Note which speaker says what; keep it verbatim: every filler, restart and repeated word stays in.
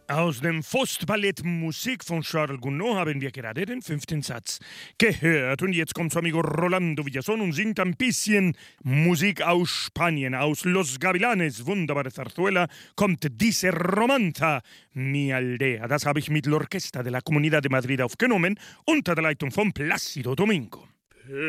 Speaker 1: Aus dem Faustballett Musik von Charles Gounod haben wir gerade den fünften Satz gehört. Und jetzt kommt zu amigo Rolando Villazón und singt ein bisschen Musik aus Spanien, aus Los Gavilanes. Wunderbare Zarzuela kommt Dice Romanta, mi aldea. Das habe ich mit l'Orquesta de la Comunidad de Madrid aufgenommen, unter der Leitung von Plácido Domingo.